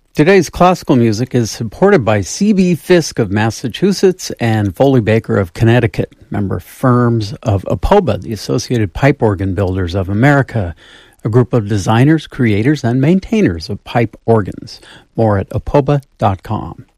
Today's classical music is supported by C.B. Fisk of Massachusetts and Foley Baker of Connecticut, member firms of APOBA, the Associated Pipe Organ Builders of America, a group of designers, creators, and maintainers of pipe organs. More at apoba.com.